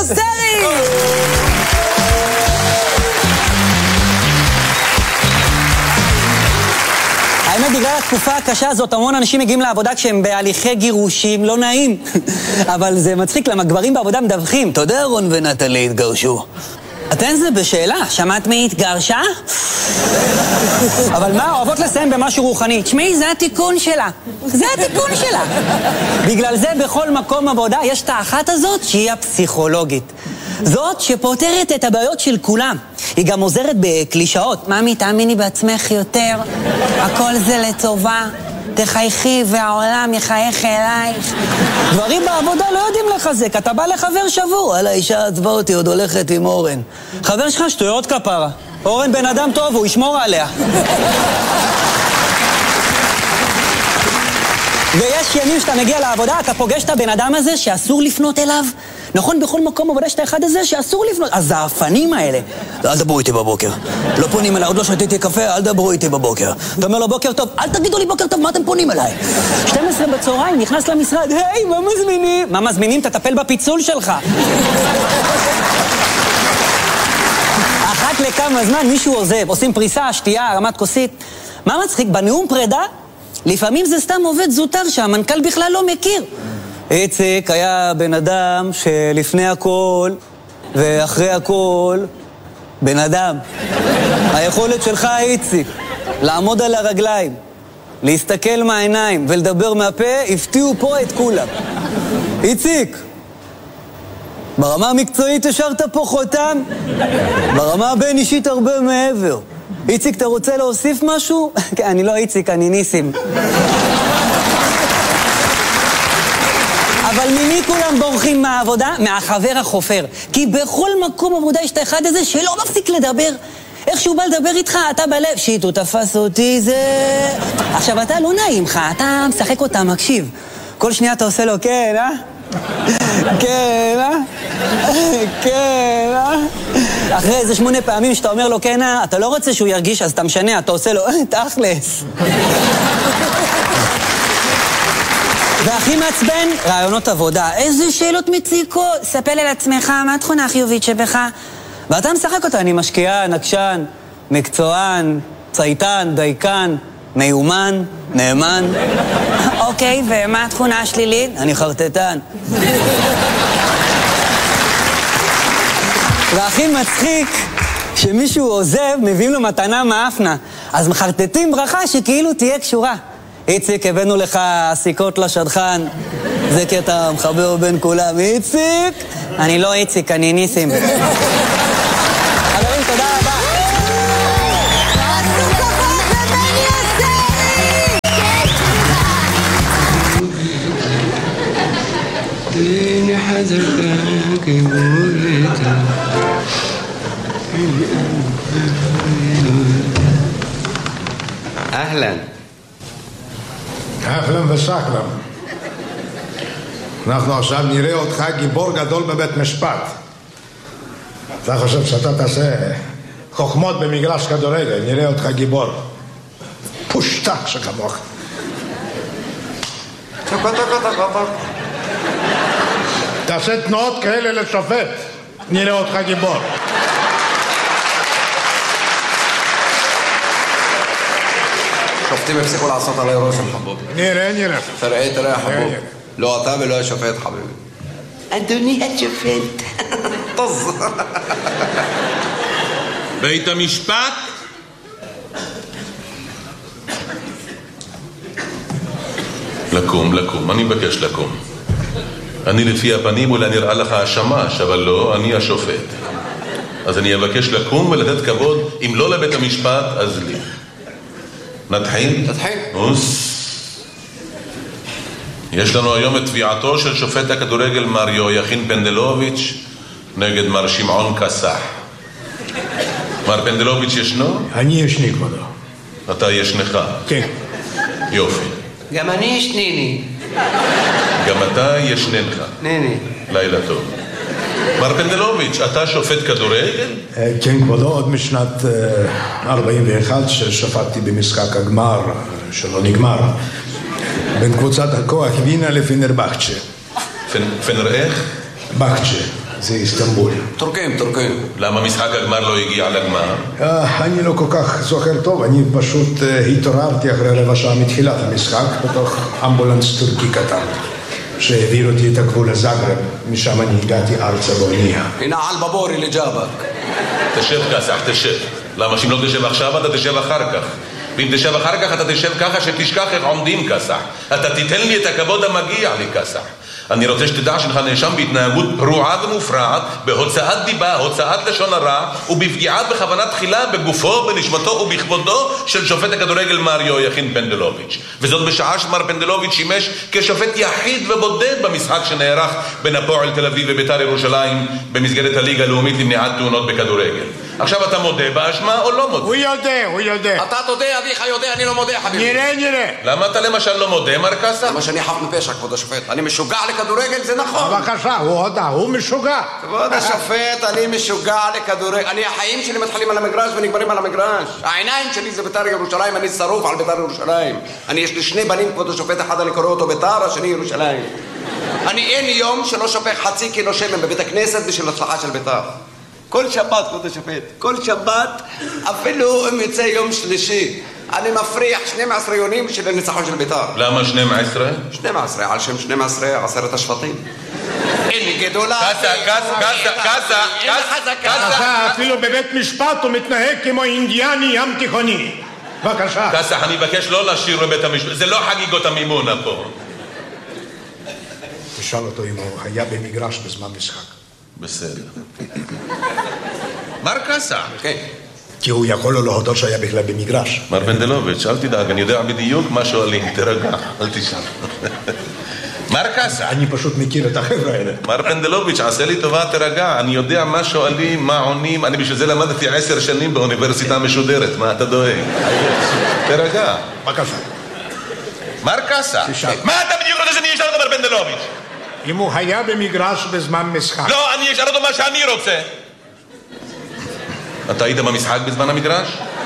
סרי! האמת, בגלל התקופה הקשה הזאת, המון אנשים מגיעים לעבודה כשהם בהליכי גירושים, לא נעים. אבל זה מצחיק, למה גברים בעבודה מדווחים. אתה יודע, רון ונטלי התגרשו. אתן זה בשאלה, שמעת מי התגרשה? אבל מה, אוהבות לסיים במשהו רוחני. תשמעי, זה התיקון שלה. זה התיקון שלה. בגלל זה בכל מקום עבודה יש את האחת הזאת שהיא הפסיכולוגית. זאת שפותרת את הבעיות של כולם. היא גם עוזרת בקלישאות. ממי, תאמיני בעצמך יותר. הכל זה לטובה. תחייכי והעולם יחייך אלייך. דברים בעבודה לא יודעים לחזק. אתה בא לחבר שבור. על האישה עצבה אותי, עוד הולכת עם אורן. חבר שלך שטויות כפרה. אורן בן אדם טוב, הוא ישמור עליה. ויש ימים שאתה מגיע לעבודה, אתה פוגש את הבן אדם הזה שאסור לפנות אליו. נכון, בכל מקום עבודה שאתה אחד הזה שאסור לפנות. אז האפנים האלה. אל דברו איתי בבוקר. לא פונים אליי, עוד לא שתיתי קפה, אל דברו איתי בבוקר. אתה אומר לו בוקר טוב, אל תגידו לי בוקר טוב, מה אתם פונים אליי? 12 בצהריים, נכנס למשרד, היי, מה מזמינים? מה מזמינים? תטפל בפיצול שלך. אחת לכמה זמן מישהו עוזב, עושים פריסה, שתייה, הרמת כוסית. מה מצחיק? בנאום פרידה, לפעמים זה סתם עובד זוטר שהמנכ"ל בכלל לא מכיר. איציק היה בן אדם שלפני הכל ואחרי הכל בן אדם. היכולת שלך, איציק, לעמוד על הרגליים, להסתכל מהעיניים ולדבר מהפה, הפתיעו פה את כולם. איציק, ברמה המקצועית השארת פה חותם, ברמה הבין אישית הרבה מעבר. איציק, אתה רוצה להוסיף משהו? אני לא איציק, אני ניסים. אבל ממי כולם בורחים מהעבודה? מהחבר החופר. כי בכל מקום עבודה יש את האחד הזה שלא מפסיק לדבר. איך שהוא בא לדבר איתך, אתה בלב, שיט, הוא תפס אותי, זה... עכשיו, אתה לא נעים לך, אתה משחק אותה, מקשיב. כל שנייה אתה עושה לו, כן, אה? כן, אה? כן, אה? אחרי איזה 8 פעמים שאתה אומר לו, כן, אה? אתה לא רוצה שהוא ירגיש, אז אתה משנה, אתה עושה לו, תכלס. והכי מעצבן, רעיונות עבודה. איזה שאלות מציקות. ספל על עצמך, מה התכונה החיובית שבך? ואתה משחק אותה, אני משקיען, נקשן, מקצוען, צייתן, דייקן, מיומן, נאמן. אוקיי, ומה התכונה השלילית? אני חרטטן. והכי מצחיק, שמישהו עוזב, מביאים לו מתנה מאפנה. אז מחרטטים ברכה שכאילו תהיה קשורה. איציק, הבאנו לך סיכות לשדכן. זה כי אתה מחבר בין כולם. איציק? אני לא איציק, אני ניסים. חברים, תודה רבה. תעשו כבוד לבני הסרי! دين حذرك قولتها أهلا אהלן וסהלן. אנחנו עכשיו נראה אותך גיבור גדול בבית משפט. אתה חושב שאתה תעשה חוכמות במגרש כדורגל, נראה אותך גיבור. פושטק שכמוך. תעשה תנועות כאלה לשופט, נראה אותך גיבור. שופטים הפסיקו לעשות עליי רושם חבובי. נראה. תראה חבוב. לא אתה ולא השופט חביבי. אדוני השופט. טוב. בית המשפט? לקום, אני מבקש לקום. אני לפי הפנים אולי נראה לך השמש, אבל לא, אני השופט. אז אני אבקש לקום ולתת כבוד, אם לא לבית המשפט, אז לי. נתחיל? יש לנו היום את תביעתו של שופט הכדורגל מר יויכין פנדלוביץ' נגד מר שמעון קסח. מר פנדלוביץ' ישנו? אני ישני כבודו. אתה ישנך? כן. יופי. גם אני ישניני. גם אתה ישננך. ניני. לילה טוב. מר פנדלוביץ', אתה שופט כדורגל? כן כבודו, עוד משנת 41 ששפטתי במשחק הגמר שלא נגמר בין קבוצת הכוח וינה לפנרבחצ'ה. פנר איך? בחצ'ה. זה איסטנבול. טורקים. למה משחק הגמר לא הגיע לגמר? אני לא כל כך זוכר טוב, אני פשוט התעוררתי אחרי רבע שעה מתחילת המשחק בתוך אמבולנס טורקי קטן שהעביר אותי את הגבול לזאגרב, משם אני הגעתי ארצה באונייה. הנה על בבורי לג'אבק. תשב כסח, תשב. למה שאם לא תשב עכשיו אתה תשב אחר כך? ואם תשב אחר כך אתה תשב ככה שתשכח איך עומדים כסח. אתה תיתן לי את הכבוד המגיע לי כסח. אני רוצה שתדע שלך נאשם בהתנהגות פרועה ומופרעת, בהוצאת דיבה, הוצאת לשון הרע, ובפגיעה בכוונה תחילה בגופו, בנשמתו ובכבודו של שופט הכדורגל מריו יכין פנדלוביץ'. וזאת בשעה שמר פנדלוביץ' שימש כשופט יחיד ובודד במשחק שנערך בין הפועל תל אביב ובית"ר ירושלים במסגרת הליגה הלאומית למניעת תאונות בכדורגל. עכשיו אתה מודה באשמה או לא מודה? הוא יודע. אתה תודה, אביך יודע, אני לא מודה, חביבי. נראה. למה אתה למשל לא מודה, מר קסה? למה שאני חף מפשע, כבוד השופט. אני משוגע לכדורגל, זה נכון. בבקשה, הוא הודה, הוא משוגע. כבוד השופט, אני משוגע לכדורגל. החיים שלי מתחילים על המגרש ונגמרים על המגרש. העיניים שלי זה בית"ר ירושלים, אני שרוף על בית"ר ירושלים. יש לי שני בנים, כבוד השופט, אחד אני קורא אותו בית"ר, השני ירושלים. אין יום שלא שופך חצי קילו שמן בבית הכנסת בשביל הצלחה של בית"ר. כל שבת, כבוד השופט, כל שבת, אפילו אם יוצא יום שלישי, אני מפריח 12 יונים של הניצחון של בית"ר. למה 12? 12, על שם 12 עשרת השבטים. אין גדולה. קסה, אפילו בבית משפט הוא מתנהג כמו אינדיאני ים תיכוני. בבקשה. קסה, אני מבקש לא לשיר בבית המשפט, זה לא חגיגות המימונה פה. תשאל אותו אם הוא היה במגרש בזמן משחק. בסדר. מר קסה. כן. כי הוא יכול לו להודות שהיה בכלל במגרש. מר פנדלוביץ', אל תדאג, אני יודע בדיוק מה שואלים, תרגע, אל תשאל. מר קסה. אני פשוט מכיר את החבר'ה האלה. מר פנדלוביץ', עשה לי טובה, תרגע, אני יודע מה שואלים, מה עונים, אני בשביל זה למדתי 10 שנים באוניברסיטה משודרת, מה אתה דואג? תרגע. בבקשה. מר קסה. מה אתה בדיוק רוצה שאני אשאל אותו, מר פנדלוביץ'? אם הוא היה במגרש בזמן משחק. לא, אני אשאל אותו מה שאני רוצה. אתה היית במשחק בזמן המגרש?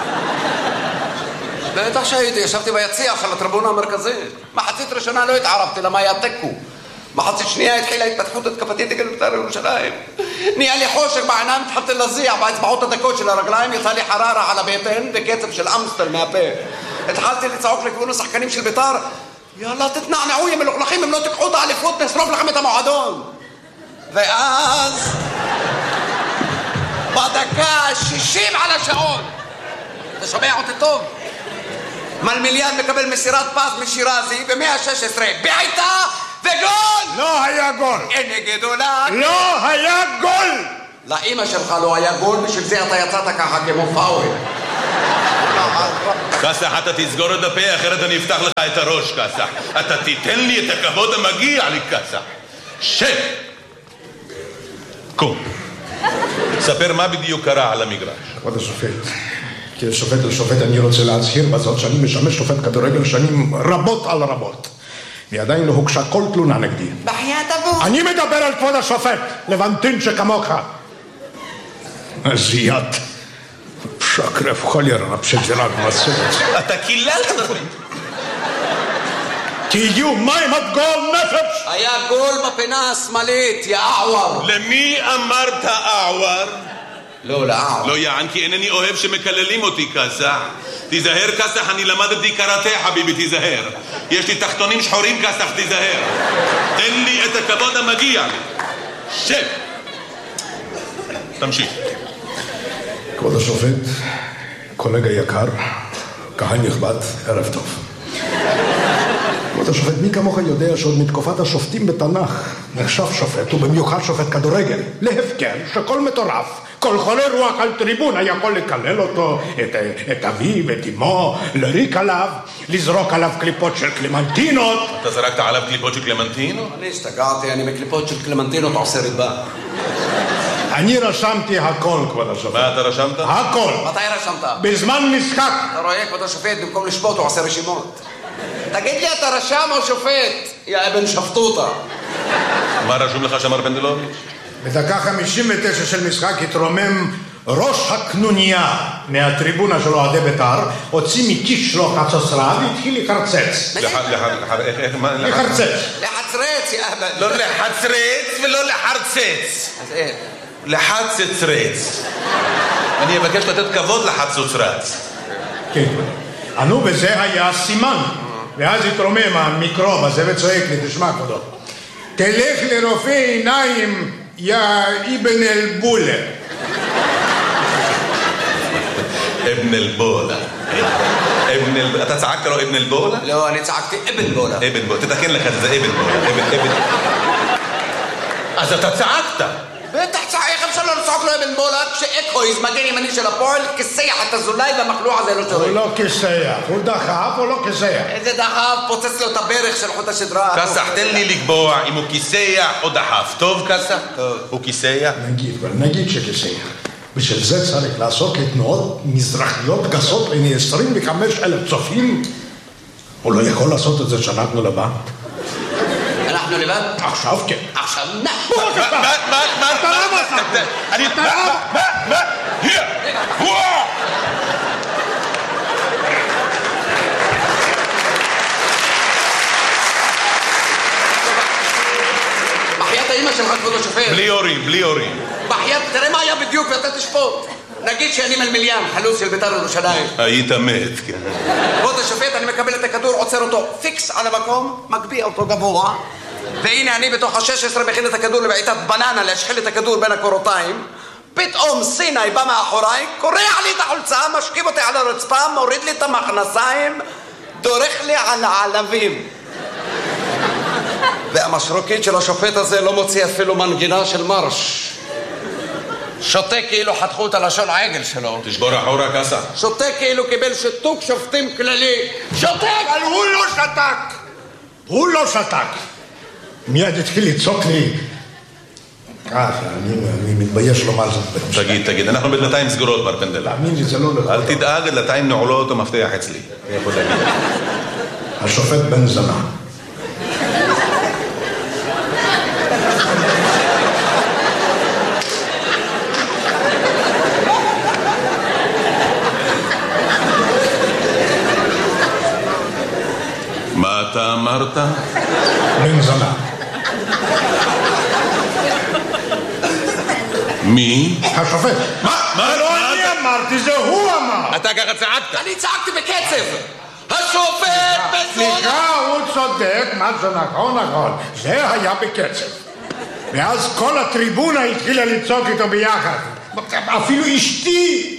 בטח שהייתי, ישבתי ביציע של הטריבונה המרכזית. מחצית ראשונה לא התערבתי, למה היה תיקו. מחצית שנייה התחילה התפתחות התקפתית נגד בית"ר ירושלים. נהיה לי חושך בעיניים, התחלתי להזיע באצבעות הדקות של הרגליים, יצא לי חררה על הבטן וקצב של אמסטל מהפה. התחלתי לצעוק לכיוון השחקנים של בית"ר, יאללה תתנענעו יא מלוכלכים, אם לא תיקחו את האליפות נשרוף לכם את המועדון. ואז בדקה 60 על השעון, אתה שומע אותי טוב? מלמיליאן מקבל מסירת פס משירזי ב-116, בעיטה וגול! לא היה גול! אין גדולה! לא היה גול! לאמא שלך לא היה גול, בשביל זה אתה יצאת ככה כמו פאוול. קסח, אתה תסגור את הפה, אחרת אני אפתח לך את הראש, קסח. אתה תיתן לי את הכבוד המגיע לי, קסח. שב! קום. ספר מה בדיוק קרה על המגרש. כבוד השופט, כשופט לשופט אני רוצה להצהיר בזאת שאני משמש שופט כדורגל שנים רבות על רבות. ועדיין לא הוגשה כל תלונה נגדי. בחיית אבו. אני מדבר על כבוד השופט, לבנטין שכמוך. זיית. שקרף חולר, פשג'רק מסורת. אתה קיללת אותי. תהיו מים עד גול נפש. היה גול בפינה השמאלית, יא אעוור. למי אמרת אעוור? לא, לאעוור. לא יען, כי אינני אוהב שמקללים אותי, קסח. תיזהר, קסח, אני למדתי קראטה, חביבי, תיזהר. יש לי תחתונים שחורים, קסח, תיזהר. תן לי את הכבוד המגיע לי. שב. תמשיך. כבוד השופט, קולגה יקר, קהל נכבד, ערב טוב. כבוד השופט, מי כמוך יודע שעוד מתקופת השופטים בתנ"ך נחשב שופט, ובמיוחד שופט כדורגל, להפקר שכל מטורף, כל חולה רוח על טריבונה יכול לקלל אותו, את אביו, את אמו, לריק עליו, לזרוק עליו קליפות של קלמנטינות. אתה זרקת עליו קליפות של קלמנטינות? אני השתגעתי, אני מקליפות של קלמנטינות עושה ריבה. אני רשמתי הכל, כבוד השופט. מה אתה רשמת? הכל. מתי רשמת? בזמן משחק. אתה רואה, כבוד השופט, במקום לשפוט הוא עושה רשימות. תגיד לי, אתה רשם או שופט? יא אבן שפטוטה. מה רשום לך שמר פנדלוביץ'? בדקה 59 של משחק התרומם ראש הקנוניה מהטריבונה של אוהדי בית"ר הוציא מכיס שלו חצוצרה והתחיל לחרצץ. לחרצץ. לחצרץ, יא אבא. לא לחצרץ ולא לחרצץ. אז איך? לחצצרץ. אני אבקש לתת כבוד לחצוצרץ. כן. ענו בזה היה סימן. ואז התרומם המיקרוב הזה וצועק לי, תשמע כבודו. תלך לרופא עיניים, יא אבן אל-בולה. אבן אל-בולה. אתה צעקת לו אבן אל-בולה? לא, אני צעקתי אבן בולה. אבן בולה, תתקן לך את זה, אבן בולה. אז אתה צעקת. בטח צעק, איך אפשר לא לצעוק לו אבן בולה כשאקויז, מגן ימני של הפועל, כיסח את הזולאי והמחלוע הזה לא שורק. הוא לא כיסח, הוא דחף או לא כיסח? איזה דחף, פוצץ לו את הברך של חוט השדרה. כסח, תן לי לקבוע אם הוא כיסח או דחף. טוב כסח? טוב. הוא כיסח? נגיד שכיסח. בשביל זה צריך לעשות תנועות מזרחיות גסות לעיני 25,000 צופים. הוא לא יכול לעשות את זה שאנחנו לבד. אנחנו לבד? עכשיו כן. עכשיו מה? אתה למה עשת? אני... מה? בחיית האמא שלך כבוד השופט. בלי הורים. בחיית, תראה מה היה בדיוק ואתה תשפוט. נגיד שאני מלמיליאן, חלוץ של בית"ר ירושלים. היית מת, כן. כבוד השופט, אני מקבל את הכדור, עוצר אותו פיקס על המקום, מגביה אותו גבוה, והנה אני בתוך ה-16 מכין את הכדור לבעיטת בננה להשחיל את הכדור בין הקורותיים. פתאום סיני בא מאחוריי, קורע לי את החולצה, משכיב אותי על הרצפה, מוריד לי את המכנסיים, דורך לי על העלבים. והמשרוקית של השופט הזה לא מוציא אפילו מנגינה של מרש. שותה כאילו חתכו את הלשון העגל שלו. תשבור אחורה כסה. שותה כאילו קיבל שיתוק שופטים כללי. שותק! אבל הוא לא שתק! הוא לא שתק! מיד התחיל לצעוק לי. אני מתבייש לומר זאת. תגיד, אנחנו בדלתיים סגורות, מר פנדל. תאמין לי, זה לא נכון. אל תדאג, דלתיים נעולות ומפתח אצלי. אני יכול להגיד. השופט בן זנה. מה אתה אמרת? בן זנה. מי? השופט. מה? לא אני אמרתי, זה הוא אמר. אתה ככה צעקת. אני צעקתי בקצב. השופט בזונה. סליחה, הוא צודק, מה זה נכון. זה היה בקצב. ואז כל הטריבונה התחילה לצעוק איתו ביחד. אפילו אשתי.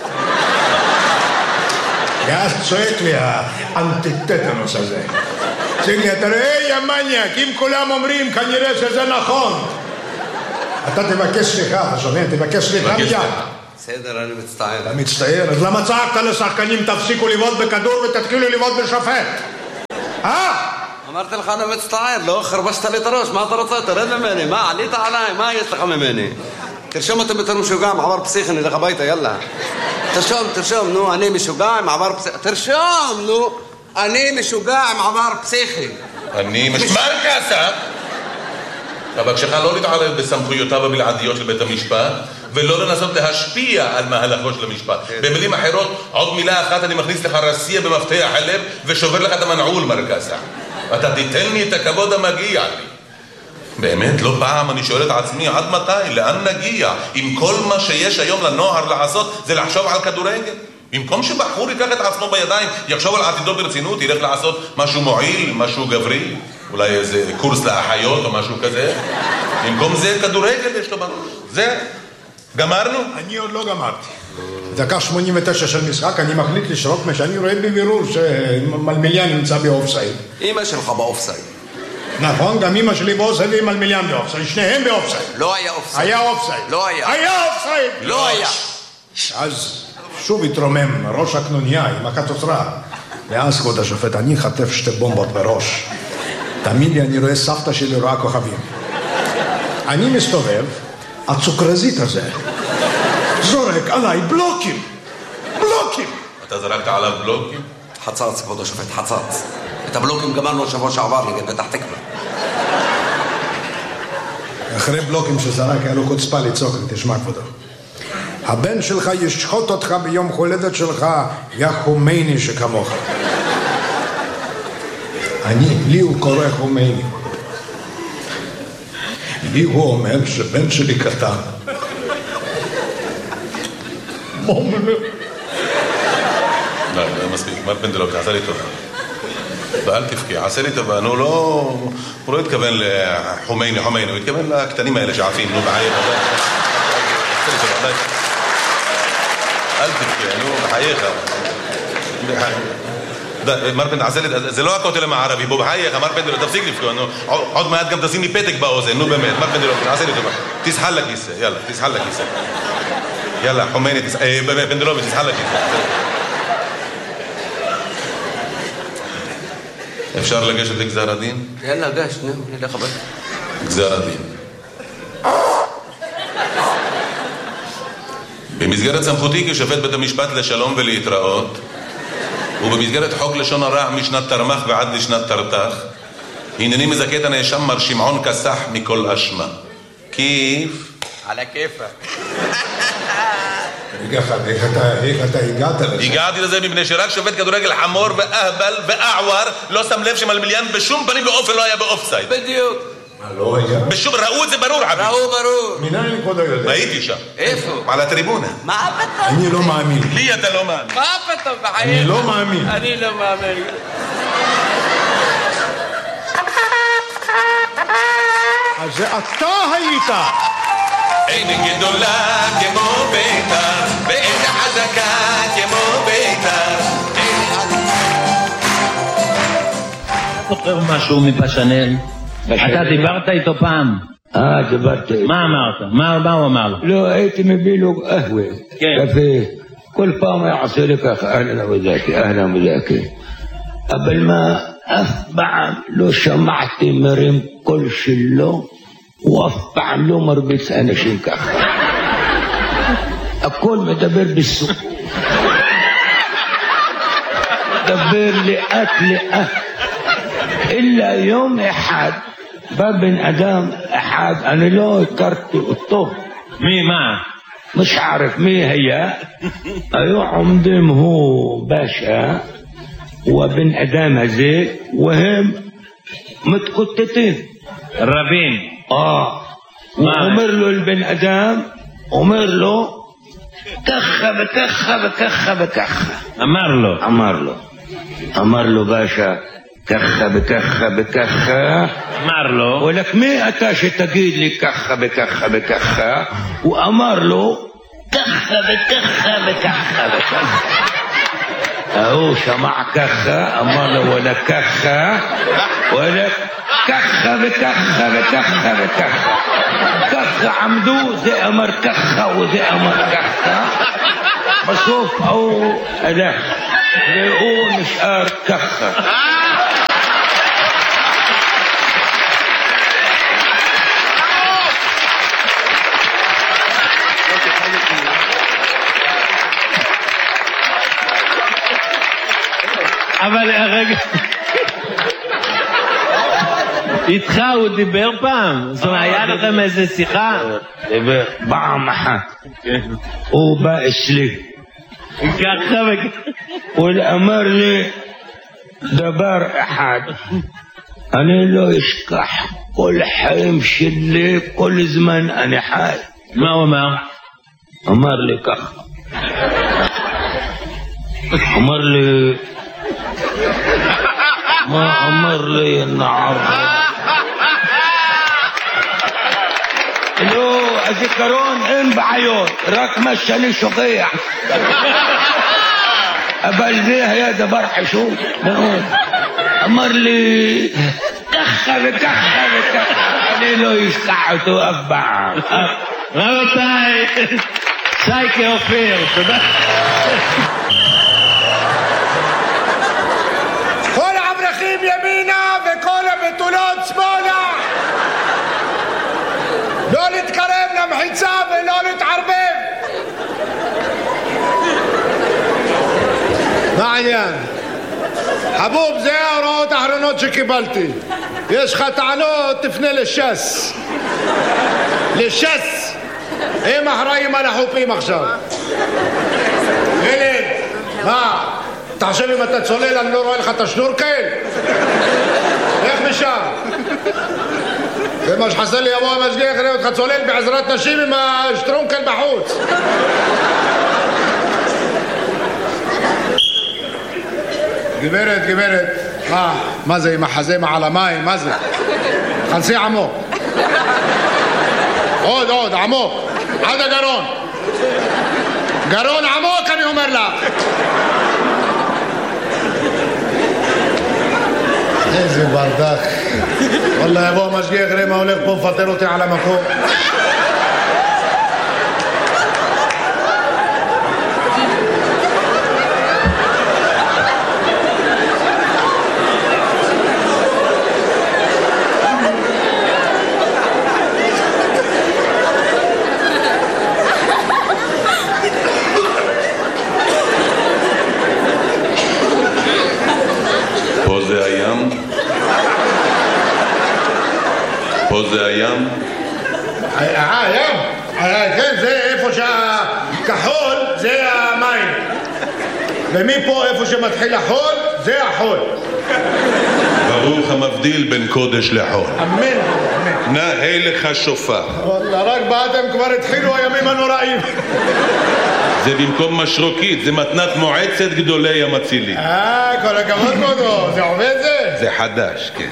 ואז צועק לי האנטיטטנוס הזה. צועק לי, אתה רואה יא מניאק, אם כולם אומרים כנראה שזה נכון. אתה תבקש סליחה, אתה שומע? תבקש סליחה מיד. בסדר, אני מצטער. אתה מצטער? אז למה צעקת לשחקנים תפסיקו לבעוט בכדור ותתחילו לבעוט בשופט? אמרתי לך אני מצטער, לא חרבשת לי את הראש, מה אתה רוצה? תרד ממני, מה עלית עליי? מה יש לך ממני? תרשום אותם יותר משוגע, מעבר פסיכי, נלך הביתה, יאללה. תרשום, נו, אני משוגע עם עבר פסיכי. תרשום, נו, אני משוגע עם עבר פסיכי. אני משמר כסף. אבקשך לא להתערב בסמכויותיו הבלעדיות של בית המשפט ולא לנסות להשפיע על מהלכו של המשפט. במילים אחרות, עוד מילה אחת אני מכניס לך רסייה במפתח הלב ושובר לך את המנעול, מר כסף. אתה תיתן לי את הכבוד המגיע לי. באמת, לא פעם אני שואל את עצמי, עד מתי? לאן נגיע? אם כל מה שיש היום לנוער לעשות זה לחשוב על כדורגל? במקום שבחור ייקח את עצמו בידיים, יחשוב על עתידו ברצינות, ילך לעשות משהו מועיל, משהו גברי, אולי איזה קורס לאחיות או משהו כזה. במקום זה כדורגל יש לו בראש. זה, גמרנו? אני עוד לא גמרתי. דקה 89 של משחק, אני מחליט לשרוק מה שאני רואה בבירור שמלמיליאן נמצא באופסייד. אמא שלך באופסייד. נכון, גם אמא שלי באופסייד ומלמיליאן באופסייד. שניהם באופסייד. לא היה אופסייד. היה אופסייד. לא היה. היה אופסייד. לא היה. אז שוב התרומם ראש הקנוניה עם החצוצרה. ואז כבוד השופט, אני חטף שתי בומבות בראש. תמיד לי אני רואה סבתא שלי רואה כוכבים. אני מסתובב, הצוקרזית הזה זורק עליי בלוקים. אתה זרקת עליו בלוקים? חצץ, כבוד השופט, חצץ. את הבלוקים גמרנו שבוע שעבר נגד פתח תקווה. אחרי בלוקים שזרק היה לו קוצפה לצעוק, תשמע כבודו. הבן שלך ישחוט אותך ביום הולדת שלך, יא חומייני שכמוך. לי הוא קורא חומייני. לי הוא אומר שבן שלי קטן. לא, מספיק, מר פנדלוק, עשה לי טובה. ואל תבכי, עשה לי טובה, הוא לא התכוון לחומייני, הוא התכוון לקטנים האלה שעפים, נו בחייך. עשה לי טובה, אל תבכי, נו בחייך. מר פנדלוק, עשה לי, זה לא הכותל המערבי, בוא בחייך, מר פנדלוק, תפסיק לבכי, עוד מעט גם תשים לי פתק באוזן, נו באמת, מר פנדלוק, עשה לי טובה. תסחל לכיסא, יאללה, תסחל לכיסא. יאללה, חומייני, פנדלוק, תסחל לכיסא. אפשר לגשת לגזר הדין? יאללה, גש, נלך הביתה. גזר הדין. במסגרת סמכותי כשופט בית המשפט לשלום ולהתראות, ובמסגרת חוק לשון הרע משנת תרמ"ח ועד לשנת תרת"ח, הנני מזכה את הנאשם מר שמעון כסח מכל אשמה. כיף? על הכיפה. איך אתה הגעת לזה? הגעתי לזה מפני שרק שופט כדורגל חמור ואהבל ואעואר לא שם לב שמלמיליאן בשום פנים ואופן לא היה באופסייד. בדיוק. מה, לא היה? בשום, ראו את זה ברור, עביד. ראו ברור. מנהל כבוד היודע? הייתי שם. איפה? על הטריבונה. מה פתאום? אני לא מאמין. לי אתה לא מאמין. מה פתאום בחייך? אני לא מאמין. אני לא מאמין. אז זה אתה היית. אין גדולה כמו ביתר, ואין חזקה כמו ביתר. זוכר משהו מפשנל? אתה דיברת איתו פעם? דיברתי. מה אמרת? מה הוא אמר לך? לא, הייתי מביא לו קהווה, קפה. כל פעם היה עושה לי ככה, אהלן וזאקי. אבל מה, אף פעם לא שמעתי מרים קול שלו, ואף פעם לא מרביץ אנשים ככה. הכל מדבר בסוף. מדבר לאט. אלא יום אחד בא בן אדם אחד, אני לא הכרתי אותו. מי, מה? مش عارف مين هي. היו עומדים הוא באשה ובן אדם הזה והם מתקוטטים רבים. הוא אומר לו לבן אדם, אומר לו ככה וככה וככה וככה. אמר לו באשה ככה וככה וככה. אמר לו, ולך מי אתה שתגיד לי ככה וככה וככה? הוא אמר לו ככה וככה וככה וככה. הוא שמע ככה, אמר לו וلا ככה וلا ככה וככה וככה וככה. ככה עמדו, זה אמר ככה וזה אמר ככה. בסוף הוא הלך והוא נשאר ככה. אבל רגע, איתך הוא דיבר פעם? זאת אומרת, היה לכם איזה שיחה? דיבר פעם אחת. הוא בא אצלי ככה וככה. הוא אמר לי דבר אחד אני לא אשכח כל חיים שלי, כל זמן אני חי. מה הוא אמר? אמר לי ככה, אמר לי, מה אמר לי נער? לא, הזיכרון אין בעיות, רק מה שאני שוכח. אבל זה היה דבר חשוב מאוד. אמר לי ככה וככה וככה, אני לא אשכח אותו אף פעם. רבותיי, שייקה אופיר, תודה. כל האברכים ימינה וכל הבתולות שמאלה. לא להתקרב למחיצה ולא להתערבב. מה העניין? חבוב, זה ההוראות האחרונות שקיבלתי. יש לך טענות, תפנה לש"ס. לש"ס. הם אחראים על החופים עכשיו. ילד, מה? אתה חושב אם אתה צולל אני לא רואה לך את השנורקל? איך משם? זה מה שחסר לי, יבוא המשגיח יראה אותך צולל בעזרת נשים עם השטרונקל בחוץ. גברת, מה זה עם החזה מעל המים? מה זה? כנסי עמוק. עוד, עמוק. עד הגרון. גרון עמוק אני אומר לך. איזה ברדק. וואלה יבוא המשגיח יראה מה הולך פה מפטר אותי על המקום. פה זה הים? הים? כן, זה איפה שהכחול זה המים. ומפה איפה שמתחיל החול זה החול. ברוך המבדיל בין קודש לחול. אמן. נאה לך שופר. וואלה, רק באתם כבר התחילו הימים הנוראים. זה במקום משרוקית, זה מתנת מועצת גדולי המצילים. כל הכבוד כבודו, זה עובד זה? זה חדש, כן.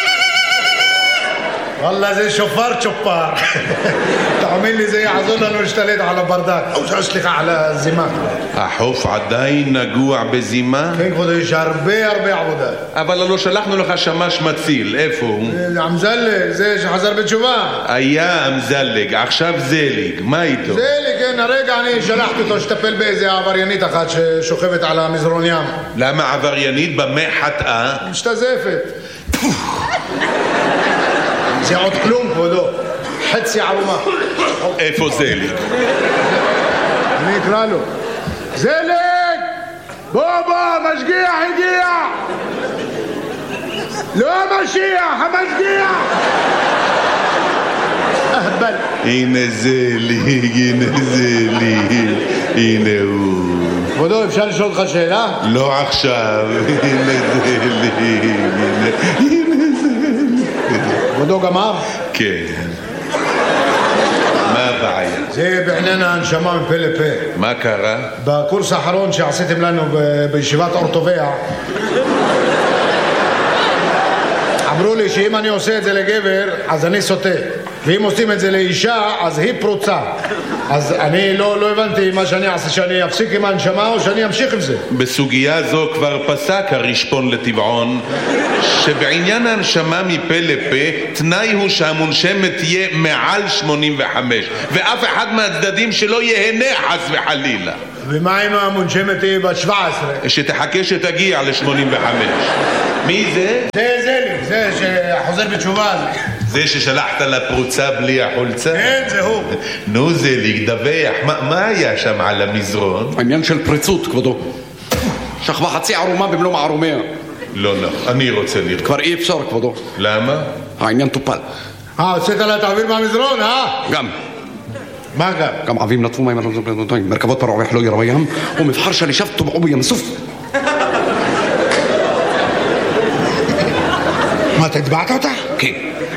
וואלה זה שופר צ'ופר. תאמין לי זה יעזור לנו להשתלט על הברדק. סליחה, על הזימה. החוף עדיין נגוע בזימה? כן כבודו, יש הרבה עבודה. אבל לא שלחנו לך שמש מציל, איפה הוא? אמזלג, זה שחזר בתשובה. היה אמזלג, עכשיו זליג, מה איתו? זליג, כן, הרגע אני שלחתי אותו שטפל באיזה עבריינית אחת ששוכבת על המזרון ים. למה עבריינית? במה חטאה? משתזפת. זה עוד כלום כבודו, חצי ערומה. איפה זליג? אני אקרא לו. זליג! בוא, המשגיח הגיע! לא המשיח, המשגיח! אהבל. הנה זליג, הנה הוא. כבודו, אפשר לשאול אותך שאלה? לא עכשיו, הנה זליג, כבודו גמר? כן. מה הבעיה? זה בעניין ההנשמה מפה לפה. מה קרה? בקורס האחרון שעשיתם לנו בישיבת אורטוביה אמרו לי שאם אני עושה את זה לגבר אז אני סוטה, ואם עושים את זה לאישה אז היא פרוצה. אז אני לא הבנתי מה שאני אעשה, שאני אפסיק עם ההנשמה או שאני אמשיך עם זה. בסוגיה זו כבר פסק הרשפון לטבעון שבעניין ההנשמה מפה לפה תנאי הוא שהמונשמת תהיה מעל 85 ואף אחד מהצדדים שלא יהנה חס וחלילה. ומה אם המונשמת תהיה בת 17? שתחכה שתגיע ל-85. מי זה? זה שחוזר בתשובה. זה ששלחת לפרוצה בלי החולצה? כן, זה הוא. נו זליג, דווח, מה היה שם על המזרון? העניין של פריצות, כבודו. שכבה חצי ערומה במלוא מערומיה. לא, אני רוצה לראות. כבר אי אפשר, כבודו. למה? העניין טופל. הוצאת לה את האוויר מהמזרון, גם. מה גם? גם עבים נטפו מים מרכבות פרעוח לא ירו בים ומבחר שלישב טובעו בים סוף. מה, אתה התבעת אותה? כן.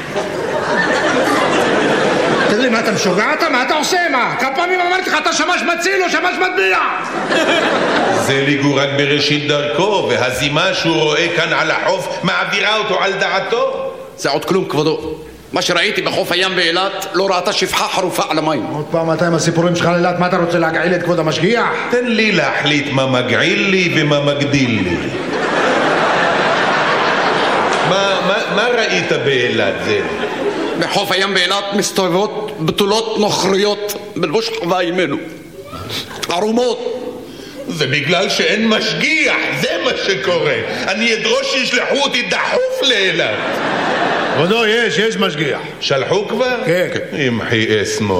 תגיד לי, מה אתה משוגע אתה? מה אתה עושה? מה? כמה פעמים אמרתי לך, אתה שמש מציל או שמש מטביע? זליג הוא רק בראשית דרכו, והזימה שהוא רואה כאן על החוף מעבירה אותו על דעתו. זה עוד כלום, כבודו. מה שראיתי בחוף הים באילת לא ראתה שפחה חרופה על המים. עוד פעם אתה עם הסיפורים שלך לאילת, מה אתה רוצה להגעיל את כבוד המשגיח? תן לי להחליט מה מגעיל לי ומה מגדיל לי. מה ראית באילת זה? בחוף הים באילת מסתובבות בתולות נוכריות בלבוש חווה ימינו. ערומות. זה בגלל שאין משגיח, זה מה שקורה. אני אדרוש שישלחו אותי דחוף לאילת. כבודו, יש משגיח. שלחו כבר? כן. ימחי אסמו.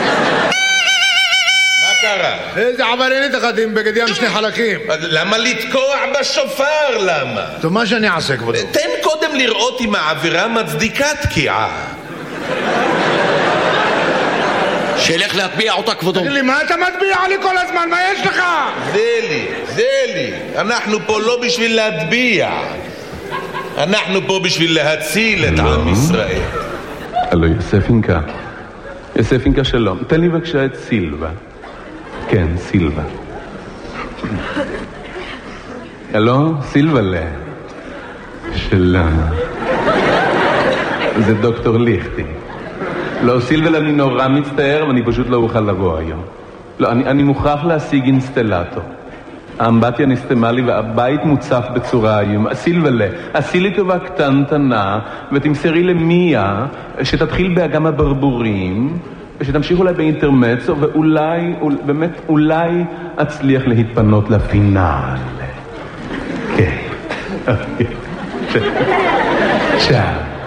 מה קרה? איזה עבריינית אחת עם בגד ים שני חלקים. למה לתקוע בשופר? למה? טוב, מה שאני אעשה, כבודו? תן קודם לראות אם העבירה מצדיקה תקיעה. שילך להטביע אותה כבודו. תגיד לי, מה אתה מטביע לי כל הזמן? מה יש לך? זה לי. אנחנו פה לא בשביל להטביע. אנחנו פה בשביל להציל את עם ישראל. הלו, יוספינקה שלום. תן לי בבקשה את סילבה. כן, סילבה. הלו, סילבלה. שלום. זה דוקטור ליכטי. לא, סילבל, אני נורא מצטער, ואני פשוט לא אוכל לבוא היום. לא, אני מוכרח להשיג אינסטלטור. האמבטיה נסתמה לי והבית מוצף בצורה איומה. סילבלה, עשי לי טובה קטנטנה, ותמסרי למיה שתתחיל באגם הברבורים, ושתמשיך אולי באינטרמצו, ואולי, באמת, אולי אצליח להתפנות לפינאל. כן. עכשיו.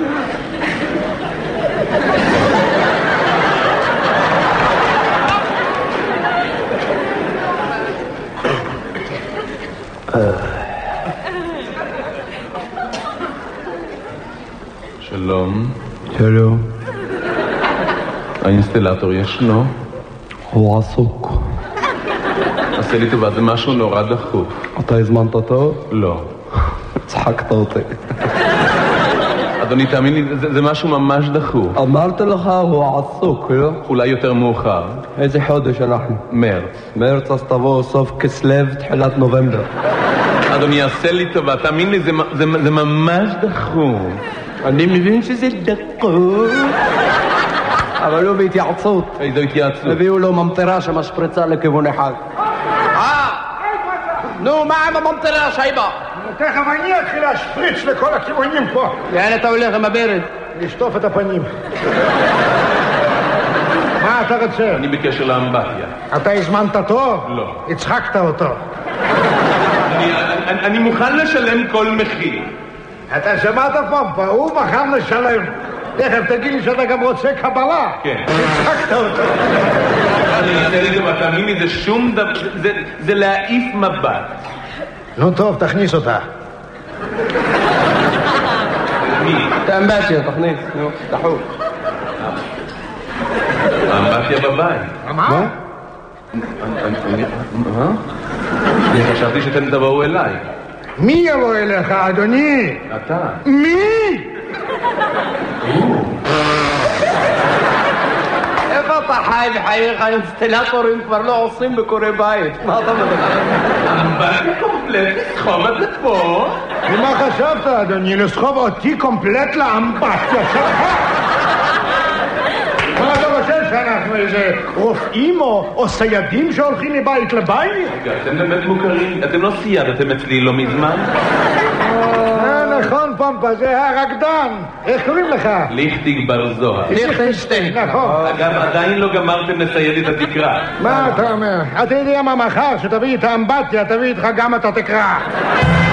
שלום. שלום. האינסטלטור ישנו? הוא עסוק. עשה לי טובה, זה משהו נורא דחוף. אתה הזמנת אותו? לא. צחקת אותי. אדוני, תאמין לי, זה משהו ממש דחוף. אמרתי לך, הוא עסוק, לא? אולי יותר מאוחר. איזה חודש אנחנו? מרץ, אז תבוא סוף כסלו, תחילת נובמבר. אדוני, עשה לי טובה, תאמין לי, זה ממש דחוף. אני מבין שזה דחוף. אבל לא בהתייעצות. איזו התייעצות? הביאו לו ממטרה שמשפריצה לכיוון אחד. נו, מה עם הממטרה, שייבה? תכף אני אתחיל להשפריץ לכל הכיוונים פה. לאן אתה הולך עם הברד? לשטוף את הפנים. מה אתה רוצה? אני בקשר לאמבטיה. אתה הזמנת אותו? לא. הצחקת אותו. אני מוכן לשלם כל מחיר. אתה שמעת פמפה, הוא בחר לשלם. תכף תגיד לי שאתה גם רוצה קבלה. כן. הצחקת אותו. אני אעשה לי גם, תאמין לי, זה שום דבר, זה להעיף מבט. נו טוב, תכניס אותה. מי? את האמבטיה, תכניס. נו, דחוף. האמבטיה בבית. מה? אני חשבתי שאתם תבואו אליי. מי יבוא אליך, אדוני? אתה. מי? איפה אתה חי בחייך? אינסטלטורים כבר לא עושים בקורי בית. מה אתה מדבר? אמבטיה קומפלט, סחוב את זה פה. ומה חשבת, אדוני? לסחוב אותי קומפלט לאמבטיה שלך? מה אתה חושב שאנחנו איזה רופאים או סיידים שהולכים מבית לבית? אתם באמת מוכרים, אתם לא סיידתם אצלי לא מזמן? נכון פמפה, זה הרקדן. איך קוראים לך? ליכטיג בר זוהר. ליכטנשטיין. נכון. אגב, עדיין לא גמרתם לסייד את התקרה. מה אתה אומר? אתה יודע מה מחר? שתביא את האמבטיה, תביא איתך גם את התקרה.